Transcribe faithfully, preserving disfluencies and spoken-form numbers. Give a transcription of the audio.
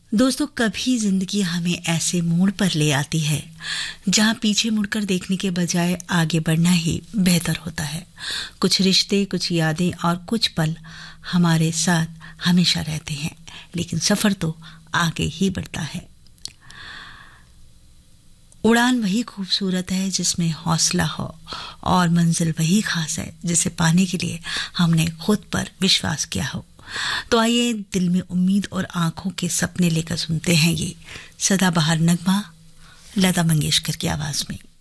दोस्तों, कभी जिंदगी हमें ऐसे मोड़ पर ले आती है जहां पीछे मुड़कर देखने के बजाय आगे बढ़ना ही बेहतर होता है। कुछ रिश्ते, कुछ यादें और कुछ पल हमारे साथ हमेशा रहते हैं, लेकिन सफर तो आगे ही बढ़ता है। उड़ान वही खूबसूरत है जिसमें हौसला हो, और मंजिल वही खास है जिसे पाने के लिए हमने खुद पर विश्वास किया हो। तो आइए दिल में उम्मीद और आंखों के सपने लेकर सुनते हैं ये सदाबहार नगमा लता मंगेशकर की आवाज में।